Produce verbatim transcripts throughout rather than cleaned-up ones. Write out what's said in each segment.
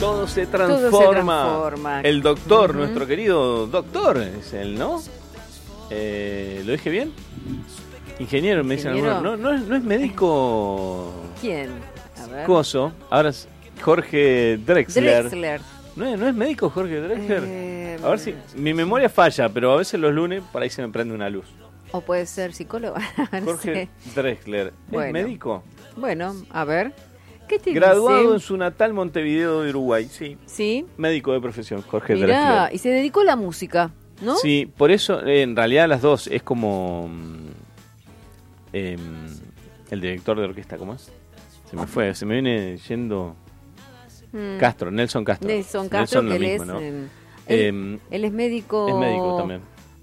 Todo se transforma. Todo se transforma. El doctor, Uh-huh. nuestro querido doctor, es él, ¿no? Eh, ¿Lo dije bien? Ingeniero, me dicen Ingeniero. algunos. No, no, es, no es médico. ¿Quién? A ver. Coso. Ahora es Jorge Drexler. Drexler. ¿No es, no es médico Jorge Drexler? Eh, A ver si. Mi memoria falla, pero a veces los lunes por ahí se me prende una luz. O puede ser psicólogo. No Jorge sé. Drexler. ¿Es Bueno. médico? Bueno, a ver. ¿Qué te Graduado dice? en su natal Montevideo de Uruguay, sí. Sí. Médico de profesión, Jorge Mirá, Drexler. y se dedicó a la música, ¿no? Sí, por eso, eh, en realidad las dos, es como mm, eh, el director de orquesta, ¿cómo es? Se me fue, se me viene yendo Mm. Castro, Nelson Castro. Nelson Castro, Nelson que lo él mismo, es... ¿no? eh, Eh, él, él es médico... Es médico también.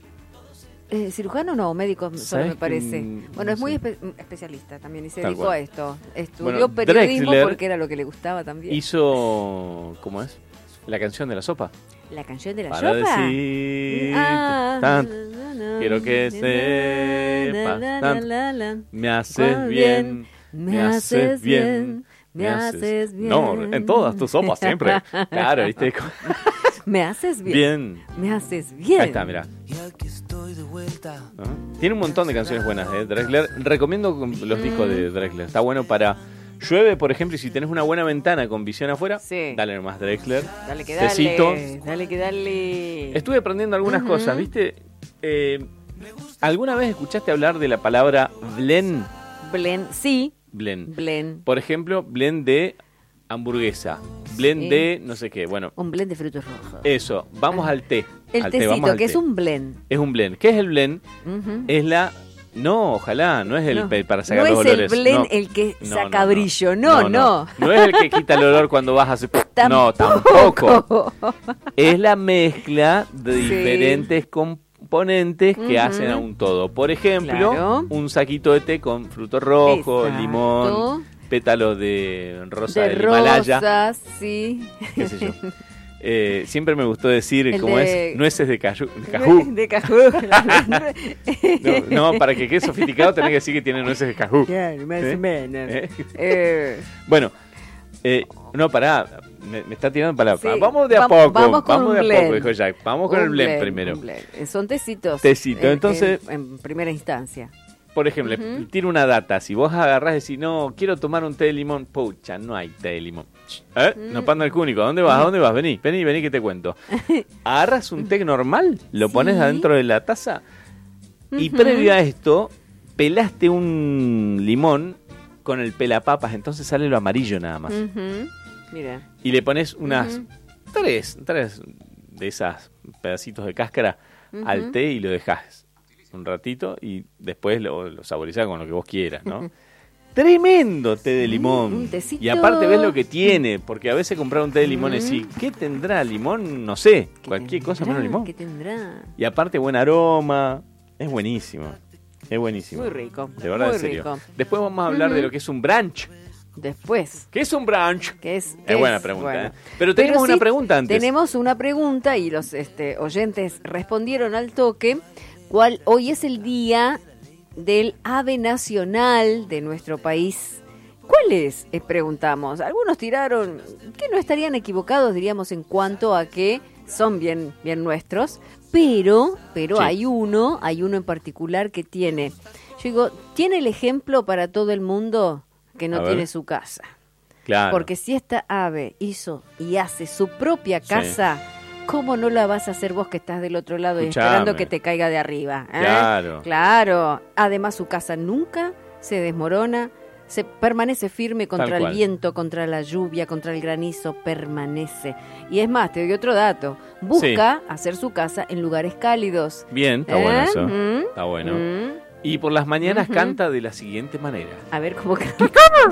Eh, ¿Cirujano no? Médico solo ¿Sabes me parece. que, Bueno, no es muy sé. espe- especialista también y se Tal dedicó cual. a esto. Estudió Bueno, periodismo Drexler porque era lo que le gustaba también. Hizo, ¿cómo es? La canción de la sopa. La canción de la Para sopa. decir Ah, tanto, na, na, na, quiero que na, sepas na, tanto. la, la, la. Me haces Cuán bien, me haces bien, me haces bien. No, en todas tus sopas siempre. Claro, ¿viste? Me haces bien. Bien. Me haces bien. Ahí está, mirá. ¿No? Tiene un montón de canciones buenas, ¿eh? Drexler. Recomiendo los discos de Drexler. Está bueno para... Llueve, por ejemplo, y si tenés una buena ventana con visión afuera, Sí. dale nomás Drexler. Dale que dale. Tecito. Dale que dale. Estuve aprendiendo algunas Ujú. cosas, ¿viste? Eh, ¿Alguna vez escuchaste hablar de la palabra blend? Blend. Sí. Blend. Blend. Por ejemplo, blend de hamburguesa. Blend Sí. de no sé qué. Bueno, Un blend de frutos rojos. eso. Vamos al té. El al té, tecito, vamos al que té. es un blend. Es un blend. ¿Qué es el blend? Ujú. Es la... No, ojalá, no es el No. pe- para sacar No los es olores. el blend no. el que No, saca no, no. brillo. No, no. no. No es el que quita el olor cuando vas a hacer... No, tampoco. Es la mezcla de Sí. diferentes componentes que Ujú. hacen a un todo. Por ejemplo, Claro. un saquito de té con fruto rojo, Exacto. limón, pétalos de rosa De del Himalaya, rosas, sí. qué sé yo. Eh, siempre me gustó decir, El como de- es, nueces de cajú. de cajú. De cajú. No, no, para que quede sofisticado tenés que decir que tiene nueces de cajú. Claro, más ¿Eh? o menos. ¿Eh? Eh, Bueno, eh, no, pará, me, me está tirando para... Sí, Vamos de a vam- poco, vamos vamos, con de a un poco, blend. dijo Jack. Vamos con el un blend, primero. un blend. Eh, Son tecitos. Tecito, eh, entonces- En, en primera instancia. Por ejemplo, Ujú. le tiro una data. Si vos agarrás y decís, no, quiero tomar un té de limón, pucha, no hay té de limón. ¿Eh? Mm. No panda el cúnico. ¿A dónde vas? ¿A dónde vas? Vení, vení, vení que te cuento. Agarras un té normal, lo Sí. pones adentro de la taza y Ujú. previo a esto, pelaste un limón con el pelapapas, entonces sale lo amarillo nada más. Ujú. Mira. Y le pones unas Ujú. tres, tres de esas pedacitos de cáscara Ujú. al té y lo dejas un ratito y después lo, lo saborizás con lo que vos quieras, ¿no? Tremendo té de limón. Mm, un tecito. Y aparte ves lo que tiene, porque a veces comprar un té de limón es sí, ¿qué tendrá limón? No sé, ¿Qué cualquier cosa tendrá? menos limón. ¿Qué tendrá? Y aparte buen aroma, es buenísimo. Es buenísimo. Muy rico. De verdad, muy en serio. rico. Después vamos a hablar Ujú. de lo que es un brunch. Después. ¿Qué es un brunch? ¿Qué es? Es qué buena pregunta, Bueno. ¿eh? Pero tenemos una sí, pregunta antes. Tenemos una pregunta y los este, oyentes respondieron al toque. ¿Cuál? Hoy es el día del ave nacional de nuestro país. ¿Cuál es? Eh, preguntamos. Algunos tiraron que no estarían equivocados, diríamos, en cuanto a que son bien, bien nuestros, pero, pero Sí. hay uno, hay uno en particular que tiene, yo digo, tiene el ejemplo para todo el mundo que no A ver. tiene su casa. Claro. Porque si esta ave hizo y hace su propia Sí. casa, ¿cómo no la vas a hacer vos que estás del otro lado y Escuchame. esperando que te caiga de arriba? ¿eh? Claro. Claro. Además, su casa nunca se desmorona, se permanece firme contra Tal el cual. viento, contra la lluvia, contra el granizo, permanece. Y es más, te doy otro dato. Busca hacer su casa en lugares cálidos. Bien, está ¿Eh? bueno eso. Mm, Está bueno. mm. Y por las mañanas Ujú. canta de la siguiente manera. A ver cómo canta.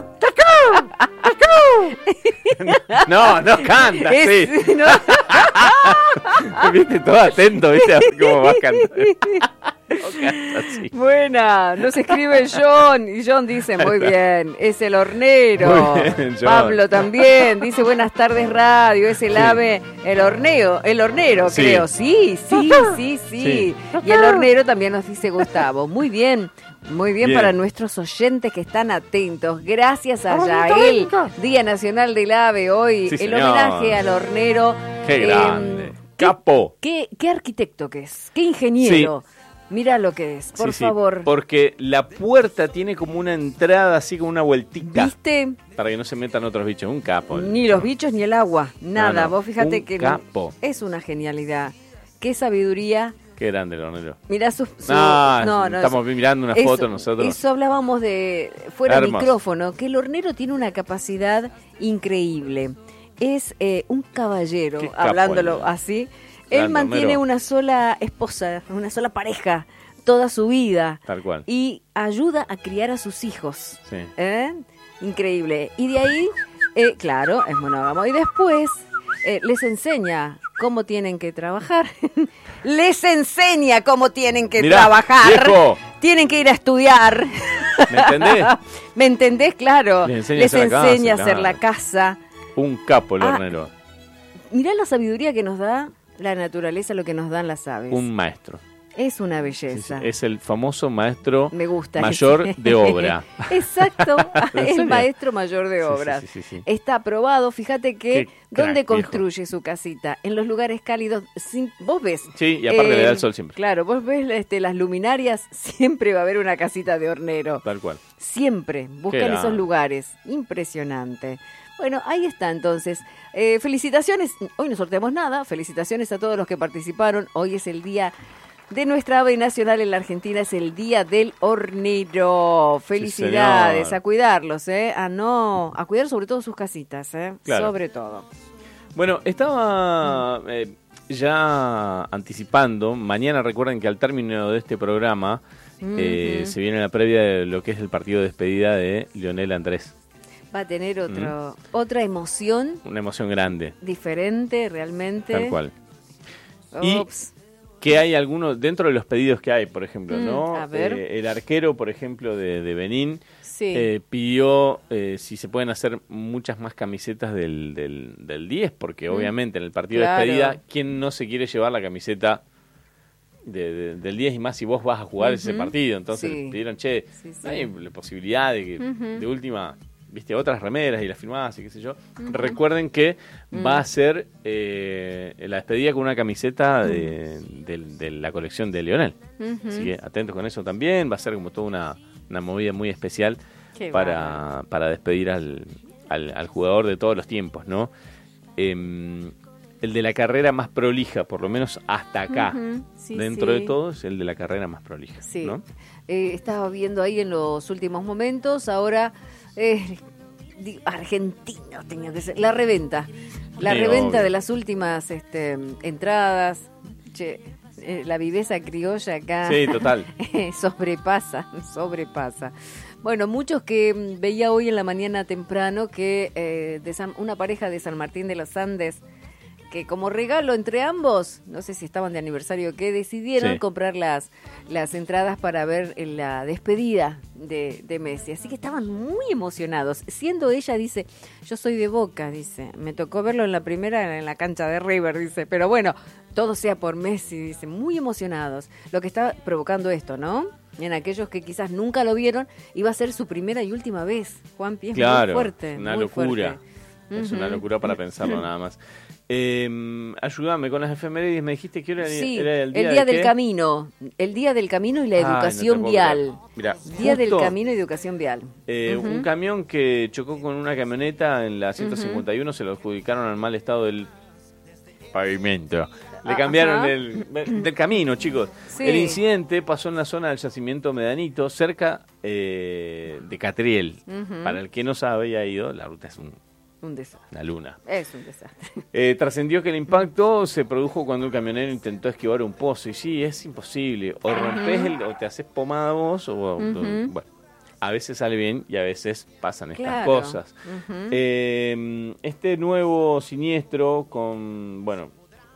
No, no canta, sí. Es- no. Viste, todo atento, viste, a ver cómo vas a cantar. Sí. Buena, nos escribe John y John dice, muy bien, es el hornero. Bien, Pablo también dice, buenas tardes radio, es el sí. ave, el horneo, el hornero sí. creo, sí, sí, sí, sí, sí. Y el hornero también nos dice Gustavo, muy bien. Muy bien, bien para nuestros oyentes que están atentos. Gracias a Yael, Día Nacional del Ave hoy, sí, el señor. Homenaje al hornero. ¡Qué grande! Eh, ¡Capo! Qué, qué, qué arquitecto que es, qué ingeniero. Sí. Mira lo que es, por sí, favor. Sí, porque la puerta tiene como una entrada, así como una vueltita. ¿Viste? Para que no se metan otros bichos, un capo. Ni los bichos ni el agua, nada. No, no. Vos fíjate un que capo. Es una genialidad. Qué sabiduría. Qué grande el hornero. Mirá su... su ah, no, no, estamos mirando una eso, foto nosotros. Eso hablábamos de fuera del micrófono, que el hornero tiene una capacidad increíble. Es eh, un caballero, hablándolo el... así. Él grande, mantiene hornero. Una sola esposa, una sola pareja, toda su vida. Tal cual. Y ayuda a criar a sus hijos. Sí. ¿Eh? Increíble. Y de ahí, eh, claro, es monógamo. Y después eh, les enseña cómo tienen que trabajar. Les enseña cómo tienen que Mirá, trabajar. Viejo. Tienen que ir a estudiar. ¿Me entendés? ¿Me entendés? Claro. Les enseña, Les a, hacer enseña casa, a hacer claro. la casa. Un capo el ah, hornero. Mirá la sabiduría que nos da la naturaleza, lo que nos dan las aves. Un maestro. Es una belleza. Sí, sí. Es el famoso maestro Me gusta mayor ese. de obra. Exacto, el maestro mayor de obra. Sí, sí, sí, sí. Está aprobado, fíjate que Qué ¿dónde crack, construye viejo. Su casita? En los lugares cálidos. Sin, vos ves. Sí, y aparte eh, le da el sol siempre. Claro, vos ves este, las luminarias, siempre va a haber una casita de hornero. Tal cual. Siempre, buscan esos lugares. Impresionante. Bueno, ahí está entonces. Eh, felicitaciones, hoy no sorteamos nada, felicitaciones a todos los que participaron. Hoy es el día de nuestra ave nacional en la Argentina, es el Día del Hornero. Felicidades, sí, a cuidarlos, ¿eh? A no, a cuidar sobre todo sus casitas, ¿eh? Claro. Sobre todo. Bueno, estaba eh, ya anticipando, mañana recuerden que al término de este programa uh-huh. eh, se viene la previa de lo que es el partido de despedida de Lionel Andrés. Va a tener otro, ¿Mm? otra emoción. Una emoción grande. Diferente, realmente. Tal cual. Ups. Y que hay algunos, dentro de los pedidos que hay, por ejemplo, mm, ¿no? A ver. Eh, el arquero, por ejemplo, de, de Benín, sí. eh, pidió eh, si se pueden hacer muchas más camisetas del, del, del diez, porque mm. obviamente en el partido claro. de despedida, ¿quién no se quiere llevar la camiseta de, de, del diez y más si vos vas a jugar uh-huh. ese partido? Entonces sí. pidieron, che, sí, sí. no hay la posibilidad de que uh-huh. de última... viste otras remeras y las firmadas y qué sé yo. Uh-huh. Recuerden que uh-huh. va a ser eh, la despedida con una camiseta de, de, de la colección de Lionel. Uh-huh. Así que atentos con eso también. Va a ser como toda una, una movida muy especial para, para despedir al, al, al jugador de todos los tiempos, ¿no? Eh, el de la carrera más prolija, por lo menos hasta acá, uh-huh. sí, dentro sí. de todo, es el de la carrera más prolija, sí. ¿no? Eh, estaba viendo ahí en los últimos momentos, ahora... Eh, argentino tenía que ser la reventa la sí, reventa obvio. De las últimas este, entradas. Che, eh, la viveza criolla acá sí total sobrepasa sobrepasa bueno, muchos que veía hoy en la mañana temprano que eh, de San, una pareja de San Martín de los Andes que como regalo entre ambos, no sé si estaban de aniversario o qué, decidieron sí. comprar las, las entradas para ver la despedida de, de Messi. Así que estaban muy emocionados. Siendo ella, dice, yo soy de Boca, dice, me tocó verlo en la primera en la cancha de River, dice, pero bueno, todo sea por Messi, dice, muy emocionados. Lo que está provocando esto, ¿no? En aquellos que quizás nunca lo vieron, iba a ser su primera y última vez. Juan Pi es claro, muy fuerte. Una muy locura. Fuerte. Es uh-huh. una locura para pensarlo nada más. Eh, ayúdame con las efemérides. Me dijiste que era, sí, era el día, el día de del qué? camino. El día del camino y la educación Ay, no vial. Mirá, día justo, del camino y educación vial. Eh, uh-huh. Un camión que chocó con una camioneta en la ciento cincuenta y uno uh-huh. se lo adjudicaron al mal estado del pavimento. Le cambiaron el, del camino, chicos. Sí. El incidente pasó en la zona del yacimiento Medanito, cerca eh, de Catriel. Uh-huh. Para el que no sabe y ha ido, la ruta es un Un desastre. La luna. Es un desastre. Eh, trascendió que el impacto se produjo cuando el camionero intentó esquivar un pozo. Y sí, es imposible. O rompes el, o te haces pomada vos, o, uh-huh. bueno, a veces sale bien y a veces pasan estas claro. cosas. Uh-huh. Eh, este nuevo siniestro con, bueno,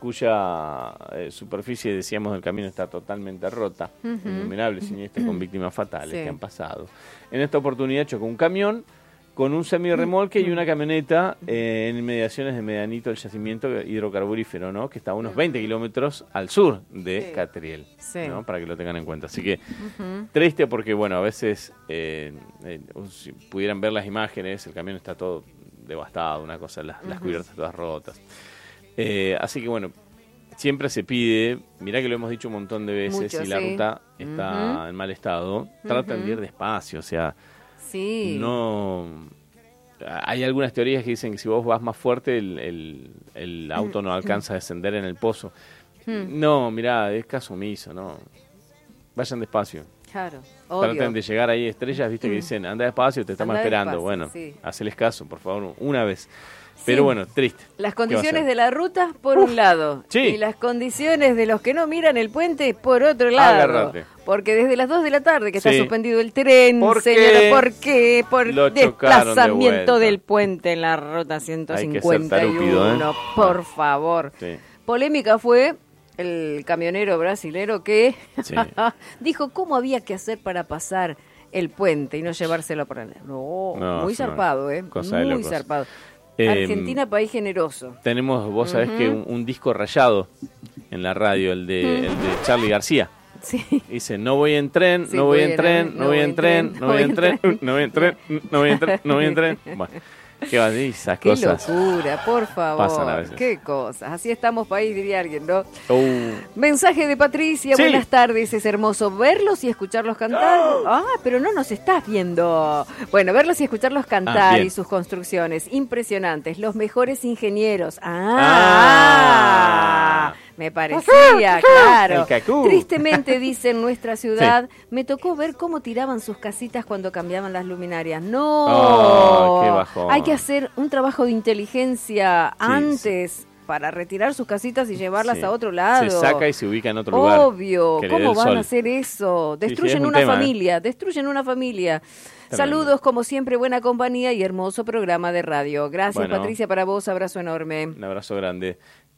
cuya eh, superficie, decíamos, del camino está totalmente rota, uh-huh. innumerables siniestros con víctimas fatales sí. que han pasado. En esta oportunidad chocó un camión con un semirremolque y una camioneta eh, en inmediaciones de Medianito, el yacimiento hidrocarburífero, ¿no? Que está a unos veinte kilómetros al sur de sí. Catriel, sí. ¿no? Para que lo tengan en cuenta. Así que uh-huh. triste porque, bueno, a veces eh, eh, si pudieran ver las imágenes, el camión está todo devastado, una cosa, las, uh-huh. las cubiertas todas rotas. Eh, así que, bueno, siempre se pide, mirá que lo hemos dicho un montón de veces, Mucho, si la sí. ruta está uh-huh. en mal estado, traten uh-huh. de ir despacio, o sea... Sí. No, hay algunas teorías que dicen que si vos vas más fuerte el, el, el auto no alcanza a descender en el pozo. Hmm. No, mirá, es caso omiso, no. Vayan despacio. Claro, obvio. Traten de llegar ahí estrellas, viste, que dicen, anda despacio, te estamos anda esperando. Despacio, bueno, sí. haceles caso, por favor, una vez. Pero sí. bueno, triste. Las condiciones de la ruta, por Uf, un lado. Sí. Y las condiciones de los que no miran el puente, por otro lado. Agárrate. Porque desde las dos de la tarde que sí. está suspendido el tren, ¿Por señora, qué? ¿por qué? Por Lo desplazamiento de del puente en la ruta ciento cincuenta y uno. Hay que ser tarúpido, ¿eh? Por favor. Sí. Polémica fue el camionero brasilero que sí. dijo cómo había que hacer para pasar el puente y no llevárselo por el... No, no muy zarpado, ¿eh? Muy zarpado. Argentina, eh, país generoso. Tenemos, vos sabés uh-huh. que un, un disco rayado en la radio, el de, uh-huh. el de Charly García. Sí. Dice, no voy en tren, sí, no voy en tren, no voy en tren, no voy en tren, no voy en tren, no voy en tren, no voy en tren. Bueno, qué va, esas qué cosas. Qué locura, por favor. Pasan a veces. Qué cosas. Así estamos, país, diría alguien, ¿no? Uh. Mensaje de Patricia, sí. buenas tardes. Es hermoso verlos y escucharlos cantar. Oh. Ah, pero no nos estás viendo. Bueno, verlos y escucharlos cantar ah, y sus construcciones. Impresionantes. Los mejores ingenieros. Ah. ah. Me parecía, claro. Tristemente, dice, en nuestra ciudad, sí. me tocó ver cómo tiraban sus casitas cuando cambiaban las luminarias. No, oh, qué bajón. Hay que hacer un trabajo de inteligencia sí, antes sí. para retirar sus casitas y llevarlas sí. a otro lado. Se saca y se ubica en otro lugar. Obvio, ¿cómo van sol. a hacer eso? Destruyen sí, sí, una tema, familia, ¿eh? destruyen una familia. Tremendo. Saludos, como siempre, buena compañía y hermoso programa de radio. Gracias, bueno, Patricia, para vos, abrazo enorme. Un abrazo grande.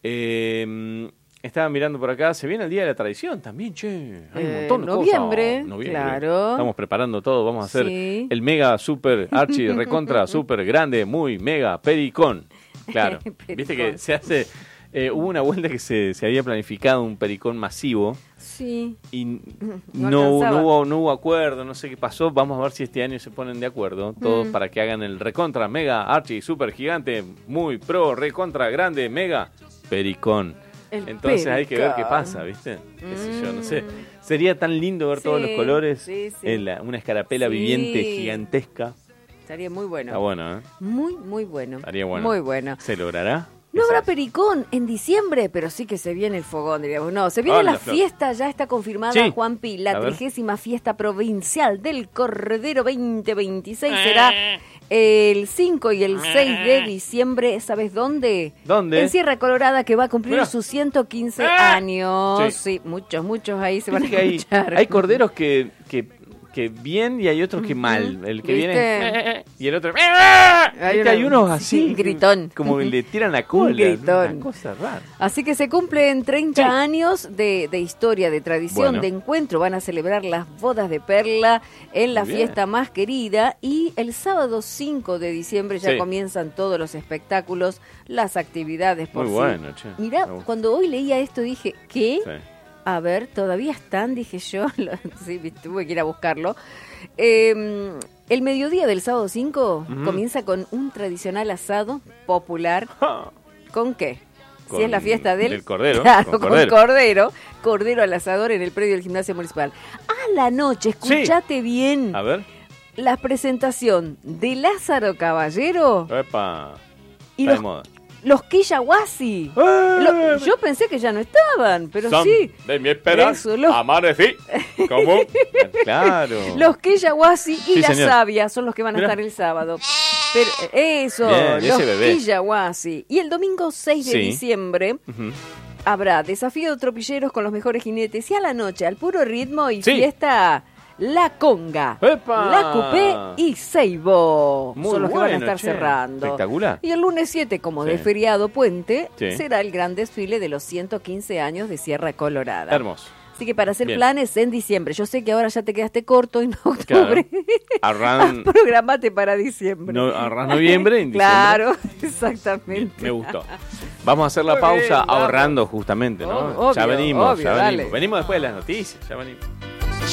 Eh... Estaba mirando por acá, se viene el Día de la Tradición también, che. Hay un montón de eh, noviembre, cosas. Noviembre, claro. Estamos preparando todo, vamos a hacer sí. el mega, super, archi, recontra, super grande, muy mega, pericón. Claro, pericón. Viste que se hace, eh, hubo una vuelta que se, se había planificado un pericón masivo. Sí. Y no, no, no, hubo, no hubo acuerdo, no sé qué pasó. Vamos a ver si este año se ponen de acuerdo todos mm. para que hagan el recontra, mega, archi, super gigante, muy pro, recontra, grande, mega, pericón. El Entonces pericón. Hay que ver qué pasa, ¿viste? ¿Qué sé yo? No sé. Sería tan lindo ver sí, todos los colores sí, sí. en la, una escarapela sí. viviente gigantesca. Estaría muy bueno. Está bueno, ¿eh? Muy, muy bueno. Estaría bueno. Muy bueno. ¿Se logrará? No habrá pericón en diciembre, pero sí que se viene el fogón, diríamos. No, se viene oh, la, la fiesta, ya está confirmada, sí. Juanpi, la trigésima fiesta provincial del Cordero veinte veintiséis será el cinco y el seis de diciembre. ¿Sabes dónde? ¿Dónde? En Sierra Colorada, que va a cumplir Mira. sus ciento quince ah. años. Sí. sí, muchos, muchos ahí se van a escuchar. Hay, hay corderos que... que que bien y hay otros que mal. El que ¿Viste? viene y el otro hay, una, hay unos así un gritón, como le tiran la cola, un gritón. Una cosa rara. Así que se cumplen treinta sí. años de, de historia, de tradición, bueno. de encuentro. Van a celebrar las bodas de Perla en la fiesta más querida y el sábado cinco de diciembre ya sí. comienzan todos los espectáculos, las actividades por Muy sí. bueno, che. Mirá, cuando hoy leía esto dije, ¿qué? Sí. A ver, todavía están, dije yo, sí, tuve que ir a buscarlo. Eh, el mediodía del sábado cinco uh-huh. comienza con un tradicional asado popular. Oh. ¿Con qué? Con, si es la fiesta del, del cordero. Claro, con con cordero. cordero. Cordero al asador en el predio del gimnasio municipal. A la noche, escúchate sí. bien. A ver. La presentación de Lázaro Caballero. Epa. Y Está los, de moda. Los Quillahuasi. Lo, yo pensé que ya no estaban, pero Son sí. De mi esperanza, los... amanecí. ¿Cómo? Claro. Los Quillahuasi y sí, la señor. Sabia son los que van a Mira. estar el sábado. Pero eso, Bien, los Quillahuasi. Y el domingo seis de sí. diciembre uh-huh. habrá desafío de tropilleros con los mejores jinetes. Y a la noche, al puro ritmo y sí. fiesta, La Conga, ¡Epa! La Coupé y Seibo. Muy Son los que bueno, van a estar che. cerrando. Espectacular. Y el lunes siete, como Sí. de feriado puente, Sí. será el gran desfile de los ciento quince años de Sierra Colorada. Hermoso. Así que para hacer Bien. planes en diciembre. Yo sé que ahora ya te quedaste corto en octubre. Arran, Programate para diciembre. no, arran noviembre en diciembre. Claro, Bien, exactamente. me gustó. Vamos a hacer la Muy pausa bien, vamos. ahorrando justamente, ¿no? Obvio, ya venimos, obvio, ya dale. venimos. Venimos después de las noticias, ya venimos.